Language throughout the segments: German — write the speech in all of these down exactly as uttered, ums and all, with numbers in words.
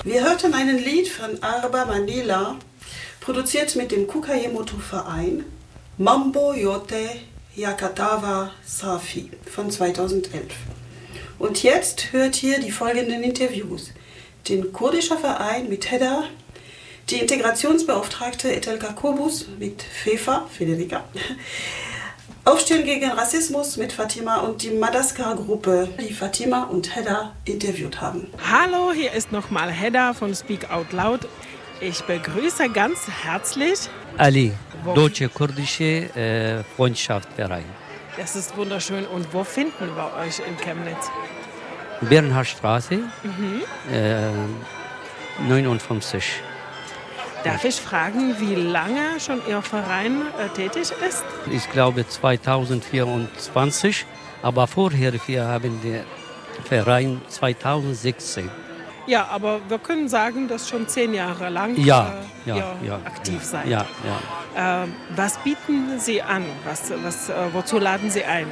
Wir hörten ein Lied von Arba Manila, produziert mit dem Kukayemoto-Verein Mambo Yote Yakatawa Safi von zweitausendelf. Und jetzt hört ihr die folgenden Interviews. Den kurdischen Verein mit Hedda, die Integrationsbeauftragte Etelka Kobus mit Fefa, Federica, Aufstehen gegen Rassismus mit Fatima und die Madaskar-Gruppe, die Fatima und Hedda interviewt haben. Hallo, hier ist nochmal Hedda von Speak Out Loud. Ich begrüße ganz herzlich Ali, Deutsche-Kurdische äh, Freundschaftsverein. Das ist wunderschön. Und wo finden wir euch in Chemnitz? Bernhardstraße, Mhm. äh, neunundfünfzig. Darf ich fragen, wie lange schon Ihr Verein äh, tätig ist? Ich glaube zweitausendvierundzwanzig, aber vorher wir haben den Verein zweitausendsechzehn. Ja, aber wir können sagen, dass schon zehn Jahre lang Ja, äh, ja, ihr ja, aktiv ja, seid. Ja, ja. Äh, was bieten Sie an? Was, was, äh, wozu laden Sie ein?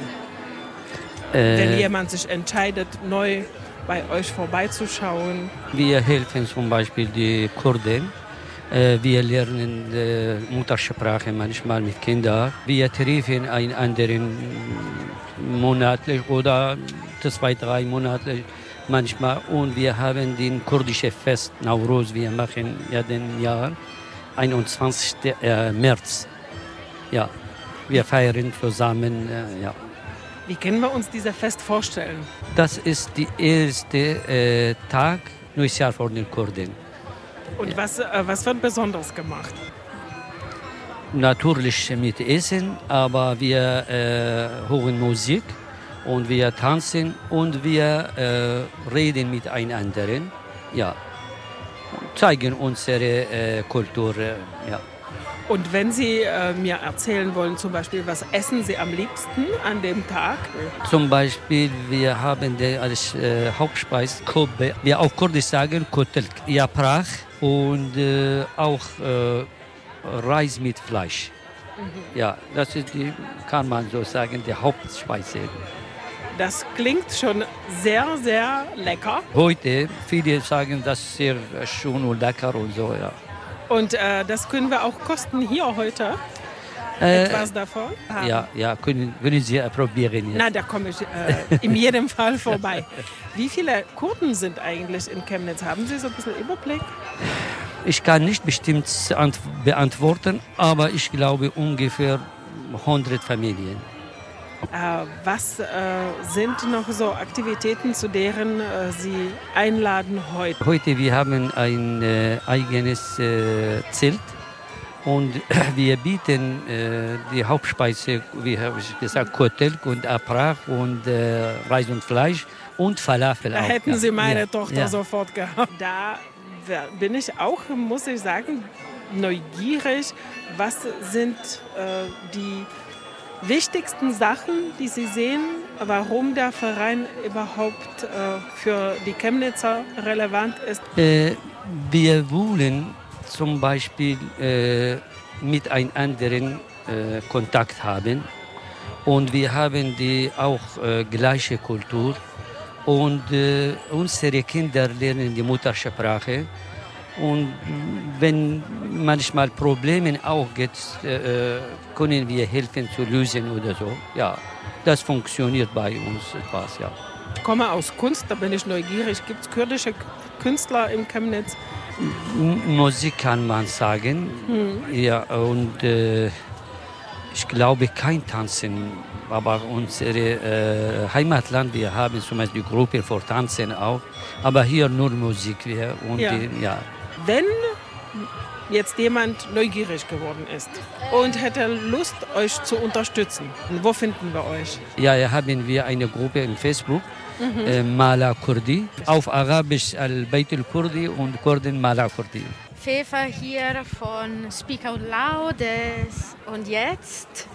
Äh, Wenn jemand sich entscheidet, neu bei euch vorbeizuschauen. Wir helfen zum Beispiel die Kurden. Äh, wir lernen äh, Muttersprache manchmal mit Kindern. Wir treffen einen anderen monatlich oder zwei, drei monatlich manchmal. Und wir haben den kurdischen Fest Nowruz. Wir machen ja den Jahr einundzwanzigsten März. Ja, wir feiern zusammen. Äh, ja. Wie können wir uns dieses Fest vorstellen? Das ist der erste äh, Tag Neues Jahr für den Kurden. Und Ja. was, äh, was wird besonders gemacht? Natürlich mit Essen, aber wir äh, hören Musik und wir tanzen und wir äh, reden miteinander. Ja, zeigen unsere äh, Kultur. Äh, ja. Und wenn Sie äh, mir erzählen wollen, zum Beispiel, was essen Sie am liebsten an dem Tag? Zum Beispiel, wir haben die als äh, Hauptspeise Kobe, wir auf Kurdisch sagen Kotelk, Yaprak und äh, auch äh, Reis mit Fleisch. Mhm. Ja, das ist die, kann man so sagen, die Hauptspeise. Das klingt schon sehr, sehr lecker. Heute, viele sagen, das ist sehr schön und lecker und so, ja. Und äh, das können wir auch kosten hier heute. Äh, Etwas davon. Ja, ja, können, können Sie probieren. Na, da komme ich äh, in jedem Fall vorbei. Wie viele Kurden sind eigentlich in Chemnitz? Haben Sie so ein bisschen Überblick? Ich kann nicht bestimmt beantworten, aber ich glaube ungefähr hundert Familien. Äh, was äh, sind noch so Aktivitäten, zu deren äh, Sie einladen heute? Heute wir haben ein äh, eigenes äh, Zelt und wir bieten äh, die Hauptspeise, wie habe ich gesagt, Kotelk und Aprach und äh, Reis und Fleisch und Falafel Da auch. hätten ja. Sie meine ja. Tochter ja. sofort gehabt. Da bin ich auch, muss ich sagen, neugierig. Was sind äh, die wichtigsten Sachen, die Sie sehen, warum der Verein überhaupt äh, für die Chemnitzer relevant ist? Äh, wir wollen zum Beispiel äh, mit einem anderen äh, Kontakt haben und wir haben die auch äh, gleiche Kultur und äh, unsere Kinder lernen die Muttersprache. Und wenn manchmal Probleme auch gibt, äh, können wir helfen zu lösen oder so. Ja, das funktioniert bei uns etwas, ja. Ich komme aus Kunst, da bin ich neugierig. Gibt es kurdische Künstler in Chemnitz? M- Musik kann man sagen. Hm. Ja, und äh, ich glaube kein Tanzen. Aber unsere äh, Heimatland, wir haben zum Beispiel die Gruppe für Tanzen auch. Aber hier nur Musik. Wir, und Ja. Die, ja. Wenn jetzt jemand neugierig geworden ist und hätte Lust, euch zu unterstützen, wo finden wir euch? Ja, hier haben wir eine Gruppe im Facebook, Mhm. äh, Mala Kurdi. Auf Arabisch Al-Bayt al-Kurdi und Kurden Mala Kurdi. Fefa hier von Speak Out Loud. Und jetzt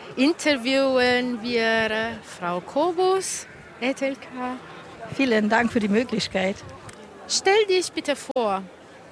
interviewen wir Frau Kobus, Etelka. Vielen Dank für die Möglichkeit. Stell dich bitte vor.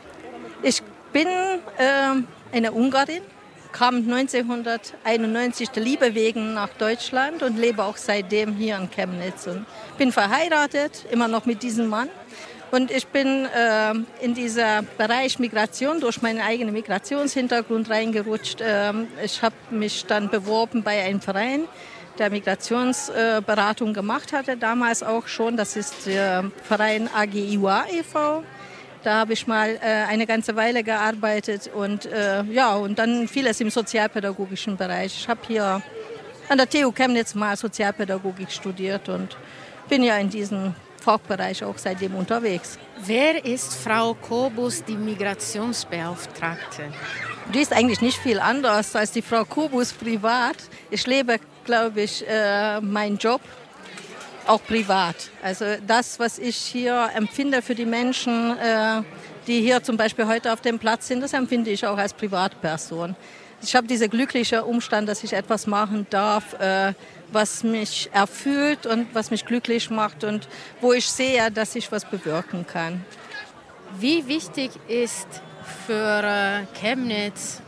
Ich bin ähm, eine Ungarin, kam neunzehnhunderteinundneunzig der Liebe wegen nach Deutschland und lebe auch seitdem hier in Chemnitz. Und bin verheiratet, immer noch mit diesem Mann. Und ich bin äh, in dieser Bereich Migration durch meinen eigenen Migrationshintergrund reingerutscht. Ähm, ich habe mich dann beworben bei einem Verein, der Migrationsberatung äh, gemacht hatte, damals auch schon. Das ist der Verein A G I U A e V Da habe ich mal äh, eine ganze Weile gearbeitet und, äh, ja, und dann vieles im sozialpädagogischen Bereich. Ich habe hier an der T U Chemnitz mal Sozialpädagogik studiert und bin ja in diesem Fachbereich auch seitdem unterwegs. Wer ist Frau Kobus, die Migrationsbeauftragte? Die ist eigentlich nicht viel anders als die Frau Kobus privat. Ich lebe, glaube ich, äh, meinen Job auch privat. Also das, was ich hier empfinde für die Menschen, äh, die hier zum Beispiel heute auf dem Platz sind, das empfinde ich auch als Privatperson. Ich habe diesen glücklichen Umstand, dass ich etwas machen darf, äh, was mich erfüllt und was mich glücklich macht und wo ich sehe, dass ich was bewirken kann. Wie wichtig ist für äh, Chemnitz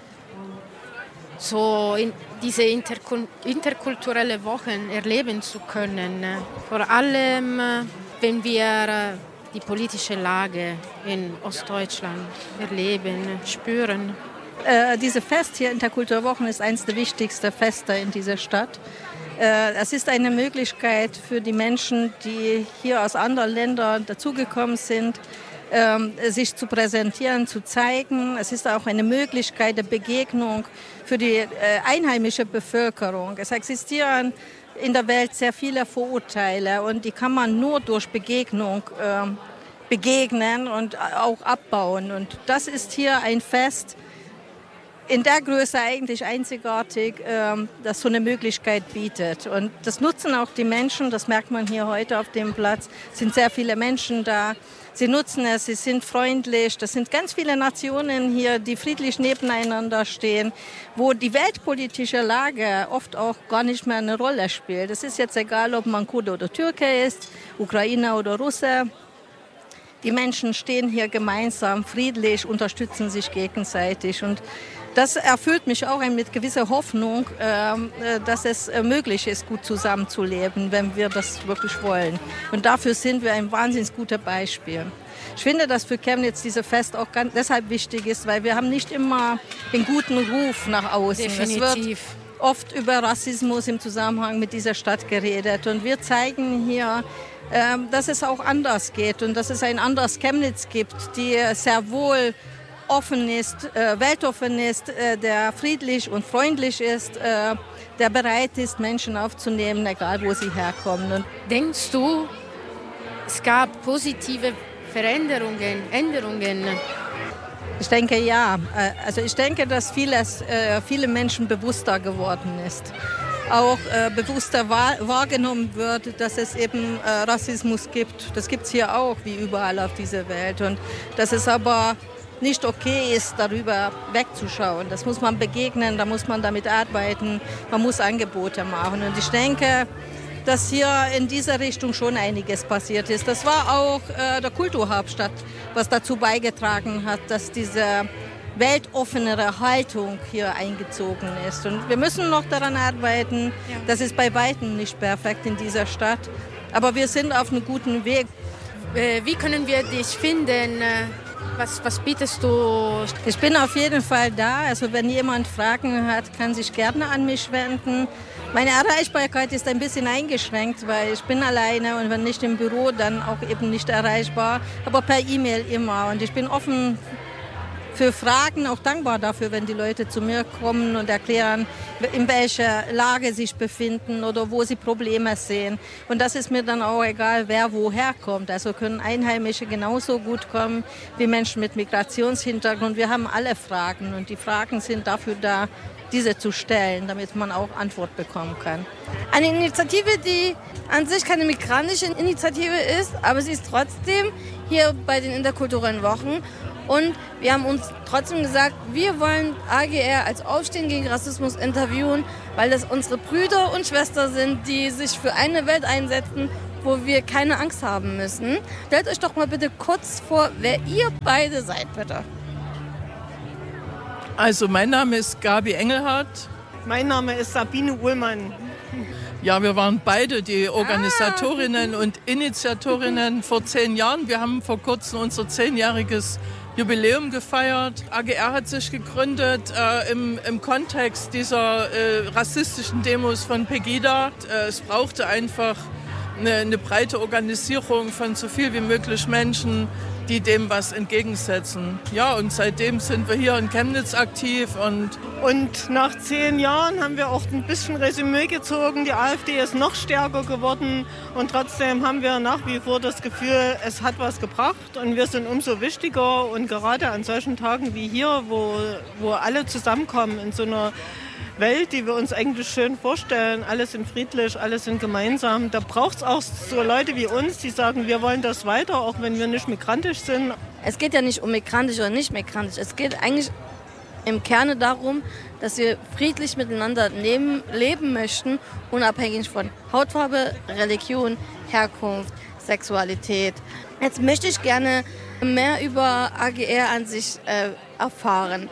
so in diese interkul- interkulturelle Wochen erleben zu können? Vor allem, äh, wenn wir äh, die politische Lage in Ostdeutschland erleben, spüren. Äh, diese Fest hier, Interkulturwochen, ist eines der wichtigsten Feste in dieser Stadt. Äh, es ist eine Möglichkeit für die Menschen, die hier aus anderen Ländern dazugekommen sind, äh, sich zu präsentieren, zu zeigen. Es ist auch eine Möglichkeit der Begegnung für die äh, einheimische Bevölkerung. Es existieren in der Welt sehr viele Vorurteile und die kann man nur durch Begegnung äh, begegnen und auch abbauen. Und das ist hier ein Fest, in der Größe eigentlich einzigartig, das so eine Möglichkeit bietet. Und das nutzen auch die Menschen, das merkt man hier heute auf dem Platz. Es sind sehr viele Menschen da. Sie nutzen es, sie sind freundlich. Das sind ganz viele Nationen hier, die friedlich nebeneinander stehen, wo die weltpolitische Lage oft auch gar nicht mehr eine Rolle spielt. Es ist jetzt egal, ob man Kurde oder Türke ist, Ukrainer oder Russe. Die Menschen stehen hier gemeinsam, friedlich, unterstützen sich gegenseitig. Und das erfüllt mich auch mit gewisser Hoffnung, dass es möglich ist, gut zusammenzuleben, wenn wir das wirklich wollen. Und dafür sind wir ein wahnsinnig gutes Beispiel. Ich finde, dass für Chemnitz dieses Fest auch ganz deshalb wichtig ist, weil wir haben nicht immer den guten Ruf nach außen. Definitiv. Es wird oft über Rassismus im Zusammenhang mit dieser Stadt geredet. Und wir zeigen hier, dass es auch anders geht und dass es ein anderes Chemnitz gibt, die sehr wohl offen ist, äh, weltoffen ist, äh, der friedlich und freundlich ist, äh, der bereit ist, Menschen aufzunehmen, egal wo sie herkommen. Und denkst du, es gab positive Veränderungen, Änderungen? Ich denke ja. Also ich denke, dass vieles, äh, viele Menschen bewusster geworden ist. Auch äh, bewusster wahr, wahrgenommen wird, dass es eben äh, Rassismus gibt. Das gibt es hier auch, wie überall auf dieser Welt. Und dass es aber nicht okay ist, darüber wegzuschauen. Das muss man begegnen, da muss man damit arbeiten, man muss Angebote machen. Und ich denke, dass hier in dieser Richtung schon einiges passiert ist. Das war auch äh, der Kulturhauptstadt, was dazu beigetragen hat, dass diese weltoffenere Haltung hier eingezogen ist. Und wir müssen noch daran arbeiten. Ja. Das ist bei weitem nicht perfekt in dieser Stadt, aber wir sind auf einem guten Weg. Äh, wie können wir dich finden? Was, was bietest du? Ich bin auf jeden Fall da. Also wenn jemand Fragen hat, kann sich gerne an mich wenden. Meine Erreichbarkeit ist ein bisschen eingeschränkt, weil ich bin alleine und wenn nicht im Büro, dann auch eben nicht erreichbar. Aber per E-Mail immer. Und ich bin offen für Fragen, auch dankbar dafür, wenn die Leute zu mir kommen und erklären, in welcher Lage sie sich befinden oder wo sie Probleme sehen. Und das ist mir dann auch egal, wer woher kommt. Also können Einheimische genauso gut kommen wie Menschen mit Migrationshintergrund. Wir haben alle Fragen und die Fragen sind dafür da, diese zu stellen, damit man auch Antwort bekommen kann. Eine Initiative, die an sich keine migrantische Initiative ist, aber sie ist trotzdem hier bei den interkulturellen Wochen. Und wir haben uns trotzdem gesagt, wir wollen A G R als Aufstehen gegen Rassismus interviewen, weil das unsere Brüder und Schwestern sind, die sich für eine Welt einsetzen, wo wir keine Angst haben müssen. Stellt euch doch mal bitte kurz vor, wer ihr beide seid, bitte. Also mein Name ist Gabi Engelhardt. Mein Name ist Sabine Uhlmann. Ja, wir waren beide die Organisatorinnen ah. und Initiatorinnen vor zehn Jahren. Wir haben vor kurzem unser zehnjähriges Jubiläum gefeiert. A G R hat sich gegründet äh, im, im Kontext dieser äh, rassistischen Demos von Pegida. Äh, es brauchte einfach eine, eine breite Organisierung von so viel wie möglich Menschen, die dem was entgegensetzen. Ja, und seitdem sind wir hier in Chemnitz aktiv. Und, und nach zehn Jahren haben wir auch ein bisschen Resümee gezogen. Die AfD ist noch stärker geworden und trotzdem haben wir nach wie vor das Gefühl, es hat was gebracht und wir sind umso wichtiger. Und gerade an solchen Tagen wie hier, wo, wo alle zusammenkommen in so einer Welt, die wir uns eigentlich schön vorstellen, alle sind friedlich, alle sind gemeinsam. Da braucht es auch so Leute wie uns, die sagen, wir wollen das weiter, auch wenn wir nicht migrantisch sind. Es geht ja nicht um migrantisch oder nicht migrantisch. Es geht eigentlich im Kerne darum, dass wir friedlich miteinander leben, leben möchten, unabhängig von Hautfarbe, Religion, Herkunft, Sexualität. Jetzt möchte ich gerne mehr über A G R an sich äh, erfahren.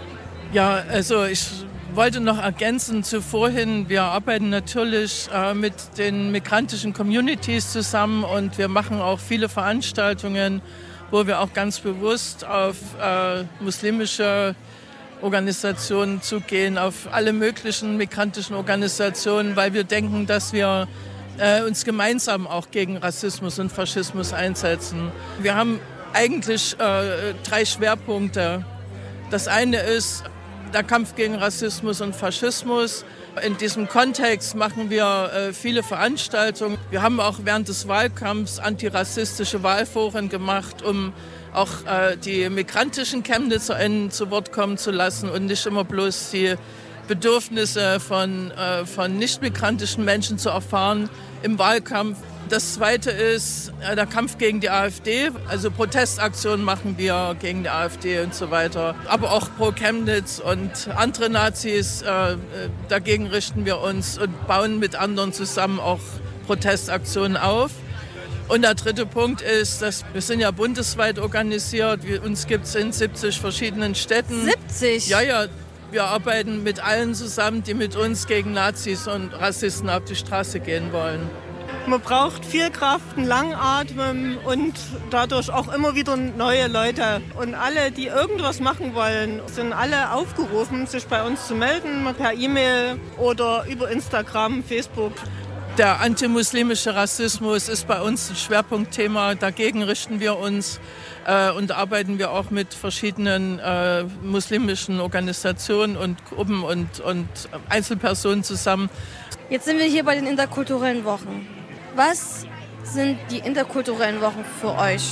Ja, also ich wollte noch ergänzen zu vorhin, wir arbeiten natürlich äh, mit den migrantischen Communities zusammen und wir machen auch viele Veranstaltungen, wo wir auch ganz bewusst auf äh, muslimische Organisationen zugehen, auf alle möglichen migrantischen Organisationen, weil wir denken, dass wir äh, uns gemeinsam auch gegen Rassismus und Faschismus einsetzen. Wir haben eigentlich äh, drei Schwerpunkte. Das eine ist der Kampf gegen Rassismus und Faschismus. In diesem Kontext machen wir äh, viele Veranstaltungen. Wir haben auch während des Wahlkampfs antirassistische Wahlforen gemacht, um auch äh, die migrantischen ChemnitzerInnen zu Wort kommen zu lassen und nicht immer bloß die Bedürfnisse von, äh, von nicht-migrantischen Menschen zu erfahren im Wahlkampf. Das Zweite ist äh, der Kampf gegen die AfD. Also Protestaktionen machen wir gegen die AfD und so weiter. Aber auch pro Chemnitz und andere Nazis, äh, dagegen richten wir uns und bauen mit anderen zusammen auch Protestaktionen auf. Und der dritte Punkt ist, dass wir sind ja bundesweit organisiert. Wir, uns gibt es in siebzig verschiedenen Städten. siebzig? Ja, ja. Wir arbeiten mit allen zusammen, die mit uns gegen Nazis und Rassisten auf die Straße gehen wollen. Man braucht viel Kraft, einen Langatmen und dadurch auch immer wieder neue Leute. Und alle, die irgendwas machen wollen, sind alle aufgerufen, sich bei uns zu melden, per E-Mail oder über Instagram, Facebook. Der antimuslimische Rassismus ist bei uns ein Schwerpunktthema. Dagegen richten wir uns äh, und arbeiten wir auch mit verschiedenen äh, muslimischen Organisationen und Gruppen und, und Einzelpersonen zusammen. Jetzt sind wir hier bei den interkulturellen Wochen. Was sind die interkulturellen Wochen für euch?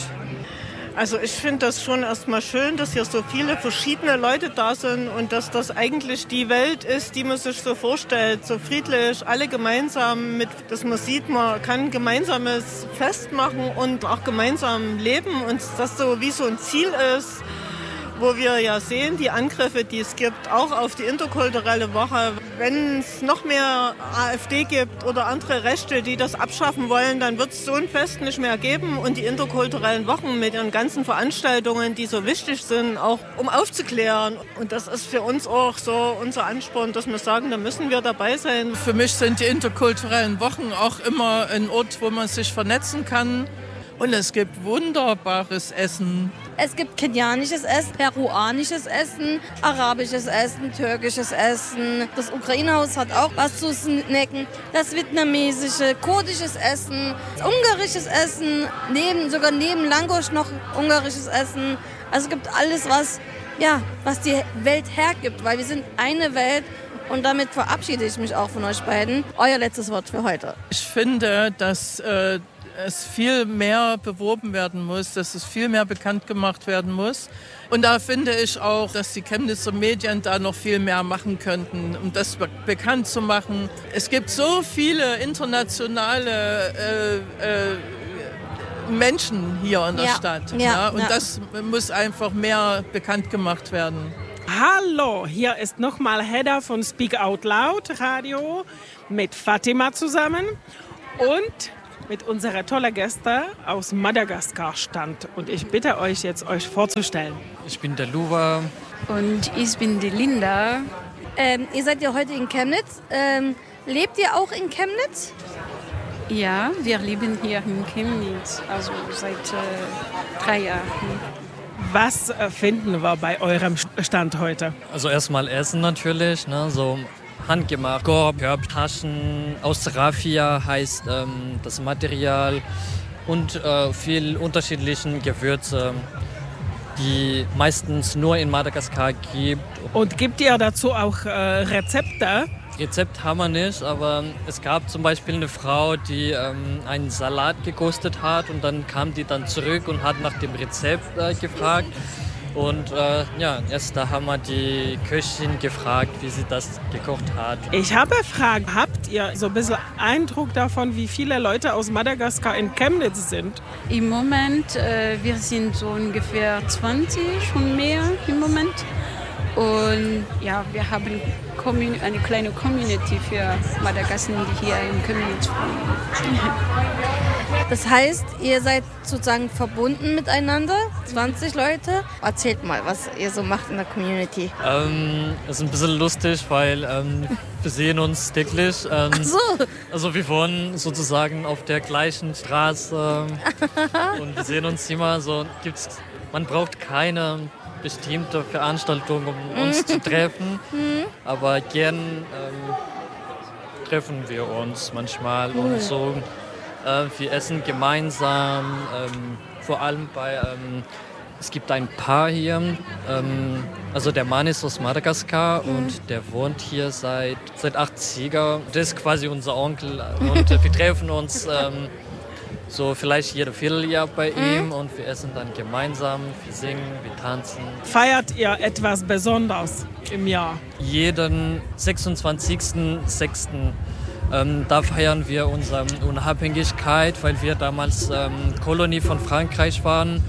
Also ich finde das schon erstmal schön, dass hier so viele verschiedene Leute da sind und dass das eigentlich die Welt ist, die man sich so vorstellt, so friedlich, alle gemeinsam, mit, dass man sieht, man kann ein gemeinsames Fest machen und auch gemeinsam leben und das so wie so ein Ziel ist, wo wir ja sehen, die Angriffe, die es gibt, auch auf die interkulturelle Woche. Wenn es noch mehr AfD gibt oder andere Rechte, die das abschaffen wollen, dann wird es so ein Fest nicht mehr geben. Und die interkulturellen Wochen mit ihren ganzen Veranstaltungen, die so wichtig sind, auch um aufzuklären. Und das ist für uns auch so unser Ansporn, dass wir sagen, da müssen wir dabei sein. Für mich sind die interkulturellen Wochen auch immer ein Ort, wo man sich vernetzen kann. Und es gibt wunderbares Essen. Es gibt kenianisches Essen, peruanisches Essen, arabisches Essen, türkisches Essen. Das Ukraine-Haus hat auch was zu snacken. Das vietnamesische, kurdisches Essen, das ungarisches Essen, neben, sogar neben Langosch noch ungarisches Essen. Also es gibt alles, was, ja, was die Welt hergibt, weil wir sind eine Welt. Und damit verabschiede ich mich auch von euch beiden. Euer letztes Wort für heute. Ich finde, dass äh, es viel mehr beworben werden muss, dass es viel mehr bekannt gemacht werden muss. Und da finde ich auch, dass die Chemnitzer Medien da noch viel mehr machen könnten, um das be- bekannt zu machen. Es gibt so viele internationale äh, äh, Menschen hier in der ja. Stadt. Ja, ja, und ja. das muss einfach mehr bekannt gemacht werden. Hallo, hier ist nochmal Hedda von Speak Out Loud Radio mit Fatima zusammen und mit unserer tollen Gäste aus Madagaskar stand. Und ich bitte euch jetzt, euch vorzustellen. Ich bin der Luva. Und ich bin die Linda. Ähm, ihr seid ja heute in Chemnitz. Ähm, Lebt ihr auch in Chemnitz? Ja, wir leben hier in Chemnitz, also seit äh, drei Jahren. Was äh, finden wir bei eurem Stand heute? Also erstmal Essen natürlich, ne, so handgemacht, Korb, Taschen, aus Raffia heißt ähm, das Material und äh, viel unterschiedlichen Gewürze, die meistens nur in Madagaskar gibt. Und gibt ihr dazu auch äh, Rezepte? Rezept haben wir nicht, aber es gab zum Beispiel eine Frau, die ähm, einen Salat gekostet hat und dann kam die dann zurück und hat nach dem Rezept äh, gefragt. Und äh, ja, erst da haben wir die Köchin gefragt, wie sie das gekocht hat. Ich habe Fragen. Habt ihr so ein bisschen Eindruck davon, wie viele Leute aus Madagaskar in Chemnitz sind? Im Moment, äh, wir sind so ungefähr zwanzig und mehr im Moment. Und ja, wir haben eine kleine Community für Madagassen, die hier in Chemnitz wohnen. Das heißt, ihr seid sozusagen verbunden miteinander, zwanzig Leute. Erzählt mal, was ihr so macht in der Community. Ähm, das ist ein bisschen lustig, weil ähm, wir sehen uns täglich. Ähm, Ach so. Also wir wohnen sozusagen auf der gleichen Straße und wir sehen uns immer so. Gibt's, man braucht keine bestimmte Veranstaltung, um uns zu treffen, aber gern ähm, treffen wir uns manchmal und so. Äh, wir essen gemeinsam, ähm, vor allem bei, ähm, es gibt ein Paar hier, ähm, also der Mann ist aus Madagaskar mhm. und der wohnt hier seit, seit achtziger. Das ist quasi unser Onkel und äh, wir treffen uns ähm, so vielleicht jede Vierteljahr bei mhm. ihm und wir essen dann gemeinsam, wir singen, wir tanzen. Feiert ihr etwas Besonderes im Jahr? Jeden sechsundzwanzigsten sechsten Ähm, da feiern wir unsere Unabhängigkeit, weil wir damals ähm, Kolonie von Frankreich waren.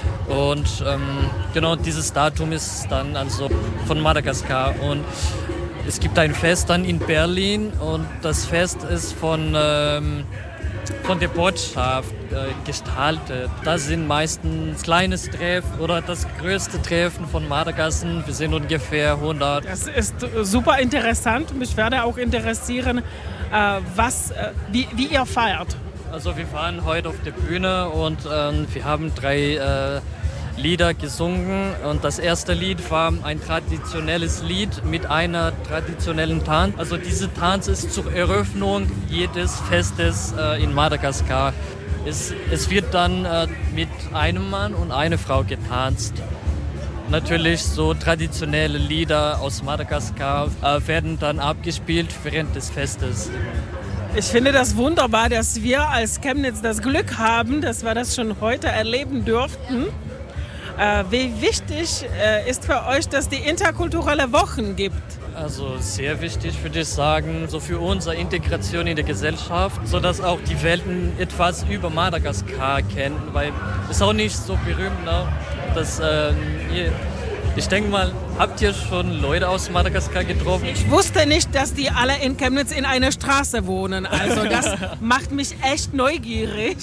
Und ähm, genau dieses Datum ist dann also von Madagaskar. Und es gibt ein Fest dann in Berlin und das Fest ist von, ähm, von der Botschaft äh, gestaltet. Das sind meistens kleines Treffen oder das größte Treffen von Madagassen. Wir sind ungefähr hundert. Das ist super interessant. Mich würde auch interessieren, was, wie, wie ihr feiert. Also wir waren heute auf der Bühne und ähm, wir haben drei äh, Lieder gesungen. Und das erste Lied war ein traditionelles Lied mit einer traditionellen Tanz. Also diese Tanz ist zur Eröffnung jedes Festes äh, in Madagaskar. Es, es wird dann äh, mit einem Mann und einer Frau getanzt. Natürlich so traditionelle Lieder aus Madagaskar äh, werden dann abgespielt während des Festes. Ich finde das wunderbar, dass wir als Chemnitz das Glück haben, dass wir das schon heute erleben durften. Äh, wie wichtig äh, ist für euch, dass die interkulturelle Wochen gibt? Also sehr wichtig, würde ich sagen, so für unsere Integration in der Gesellschaft, sodass auch die Welt etwas über Madagaskar kennen, weil es ist auch nicht so berühmt, ne? Dass, ähm, ihr, ich denke mal, habt ihr schon Leute aus Madagaskar getroffen? Ich wusste nicht, dass die alle in Chemnitz in einer Straße wohnen, also das macht mich echt neugierig.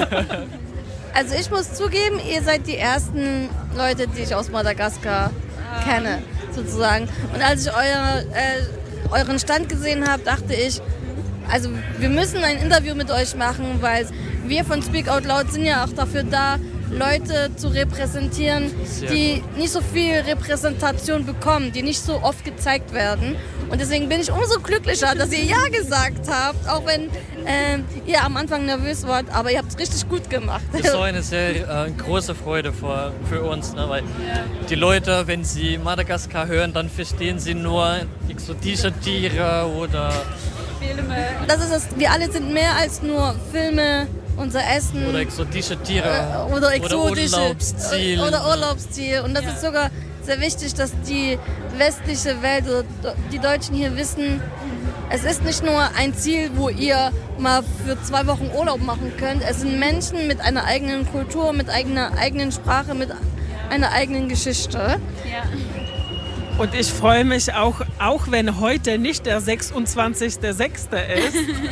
Also ich muss zugeben, ihr seid die ersten Leute, die ich aus Madagaskar kenne, sozusagen. Und als ich eure, äh, euren Stand gesehen habe, dachte ich, also wir müssen ein Interview mit euch machen, weil wir von Speak Out Loud sind ja auch dafür da, Leute zu repräsentieren, die nicht so viel Repräsentation bekommen, die nicht so oft gezeigt werden. Und deswegen bin ich umso glücklicher, dass ihr Ja gesagt habt, auch wenn äh, ihr am Anfang nervös wart, aber ihr habt es richtig gut gemacht. Das ist so eine sehr äh, große Freude für, für uns, ne? Weil die Leute, wenn sie Madagaskar hören, dann verstehen sie nur exotische Tiere oder Filme. Das ist es, wir alle sind mehr als nur Filme, unser Essen. Oder exotische Tiere. Äh, oder exotische. Oder Urlaubsziel. Oder Urlaubsziel. Und das ja. ist sogar sehr wichtig, dass die westliche Welt oder die Deutschen hier wissen, es ist nicht nur ein Ziel, wo ihr mal für zwei Wochen Urlaub machen könnt. Es sind Menschen mit einer eigenen Kultur, mit einer eigenen Sprache, mit einer eigenen Geschichte. Ja. Und ich freue mich auch, auch wenn heute nicht der sechsundzwanzigster sechste ist,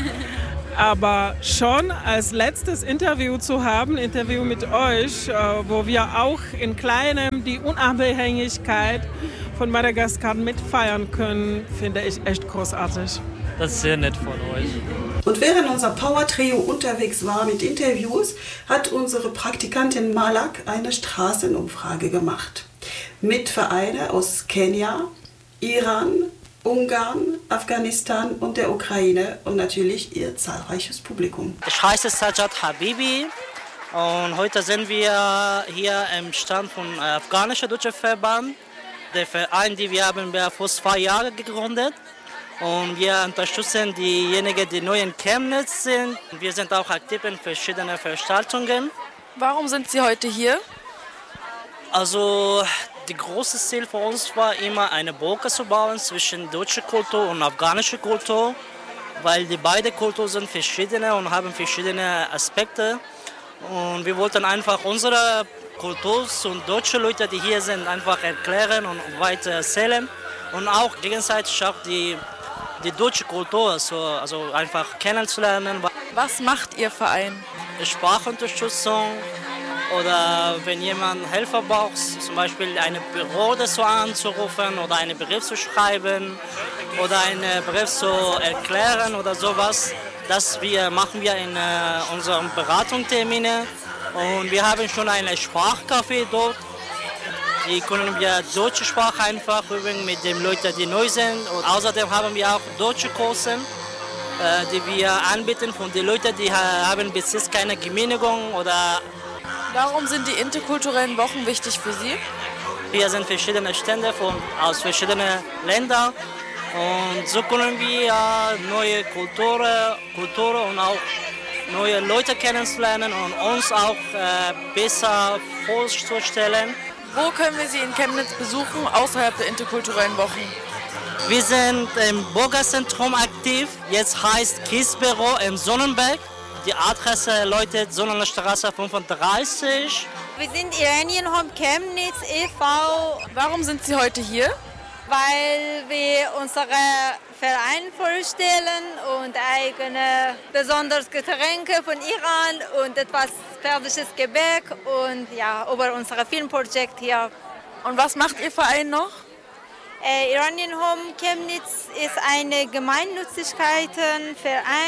aber schon als letztes Interview zu haben, Interview mit euch, wo wir auch in Kleinem die Unabhängigkeit von Madagaskar mitfeiern können, finde ich echt großartig. das ist sehr nett von euch. Und während unser Power-Trio unterwegs war mit Interviews, hat unsere Praktikantin Malak eine Straßenumfrage gemacht. Mit Vereinen aus Kenia, Iran, Ungarn, Afghanistan und der Ukraine und natürlich ihr zahlreiches Publikum. Ich heiße Sajad Habibi und heute sind wir hier im Stand vom afghanischen Deutschen Verband. Der Verein, den wir haben wir vor zwei Jahren gegründet. Und wir unterstützen diejenigen, die neu in Chemnitz sind. Wir sind auch aktiv in verschiedenen Veranstaltungen. Warum sind Sie heute hier? Also, das große Ziel für uns war immer, eine Brücke zu bauen zwischen deutscher Kultur und afghanischer Kultur, weil die beiden Kulturen sind verschiedene und haben verschiedene Aspekte. Und wir wollten einfach unsere Kultur und deutsche Leute, die hier sind, einfach erklären und weiter erzählen. Und auch gegenseitig auch die die deutsche Kultur so, also einfach kennenzulernen. Was macht Ihr Verein? Sprachunterstützung oder wenn jemand Hilfe braucht, zum Beispiel eine Behörde so anzurufen oder einen Brief zu schreiben oder einen Brief zu erklären oder sowas. Das wir, machen wir in äh, unseren Beratungsterminen und wir haben schon ein Sprachcafé dort. Die können wir deutsche Sprache einfach üben mit den Leuten, die neu sind. Und außerdem haben wir auch deutsche Kurse, äh, die wir anbieten von den Leuten, die haben bis jetzt keine Genehmigung oder. Warum sind die interkulturellen Wochen wichtig für Sie? Hier sind verschiedene Stände von, aus verschiedenen Ländern und so können wir neue Kulturen, Kulturen und auch neue Leute kennenlernen und uns auch äh, besser vorzustellen. Wo können wir Sie in Chemnitz besuchen, außerhalb der interkulturellen Wochen? Wir sind im Bürgerzentrum aktiv. Jetzt heißt Kiesbüro im Sonnenberg. Die Adresse lautet Sonnenstraße fünfunddreißig. Wir sind Iranian Home Chemnitz e V Warum sind Sie heute hier? Weil wir unsere Verein vorstellen und eigene besondere Getränke von Iran und etwas persisches Gebäck und ja, über unser Filmprojekt hier. Und was macht Ihr Verein noch? Äh, Iranian Home Chemnitz ist ein Gemeinnützigkeitenverein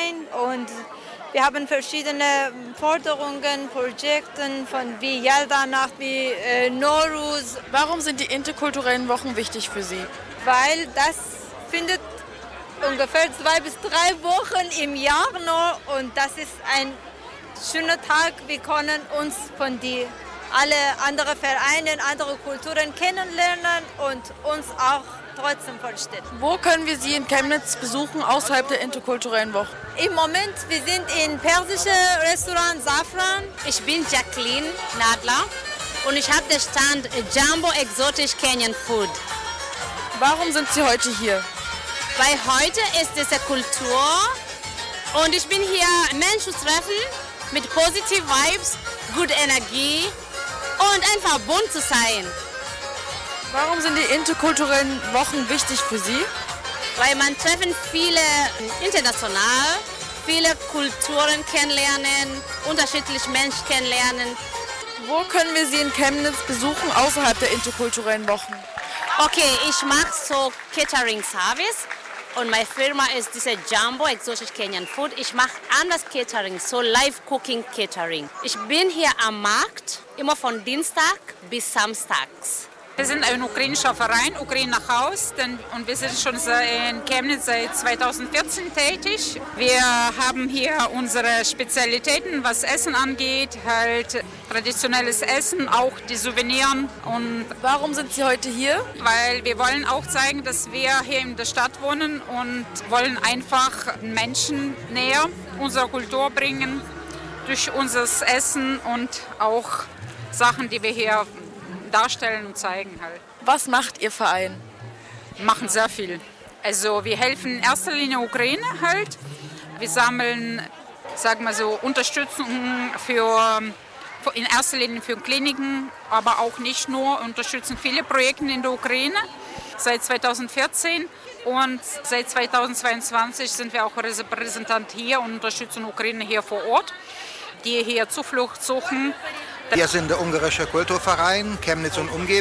und wir haben verschiedene Forderungen, Projekte von wie Yalda-Nacht, wie äh, Nowruz. Warum sind die interkulturellen Wochen wichtig für Sie? Weil das findet ungefähr zwei bis drei Wochen im Jahr nur und das ist ein schöner Tag. Wir können uns von die alle anderen Vereine, andere Kulturen kennenlernen und uns auch trotzdem vorstellen. Wo können wir Sie in Chemnitz besuchen außerhalb der interkulturellen Wochen? Im Moment, wir sind im persischen Restaurant Safran. Ich bin Jacqueline Nadler und ich habe den Stand Jumbo Exotic Kenyan Food. Warum sind Sie heute hier? Weil heute ist diese Kultur und ich bin hier, Menschen zu treffen mit positive Vibes, gute Energie und einfach bunt zu sein. Warum sind die interkulturellen Wochen wichtig für Sie? Weil man treffen viele international, viele Kulturen kennenlernen, unterschiedliche Menschen kennenlernen. Wo können wir Sie in Chemnitz besuchen außerhalb der interkulturellen Wochen? Okay, ich mache so Catering-Service und meine Firma ist diese Jumbo Exotic Kenyan Food. Ich mache anders Catering, so Live-Cooking-Catering. Ich bin hier am Markt, immer von Dienstag bis Samstags. Wir sind ein ukrainischer Verein, Ukraine nach Haus, denn, und wir sind schon in Chemnitz seit zweitausendvierzehn tätig. Wir haben hier unsere Spezialitäten, was Essen angeht, halt traditionelles Essen, auch die Souvenirs. Und warum sind Sie heute hier? Weil wir wollen auch zeigen, dass wir hier in der Stadt wohnen und wollen einfach Menschen näher unserer Kultur bringen durch unser Essen und auch Sachen, die wir hier darstellen und zeigen halt. Was macht Ihr Verein? Wir machen sehr viel. Also wir helfen in erster Linie Ukraine halt. Wir sammeln, sagen wir so, Unterstützung für, in erster Linie für Kliniken, aber auch nicht nur, unterstützen viele Projekte in der Ukraine seit zweitausendvierzehn und seit zweitausendzweiundzwanzig sind wir auch Repräsentant hier und unterstützen Ukraine hier vor Ort, die hier Zuflucht suchen. Wir sind der ungarische Kulturverein Chemnitz und Umgebung.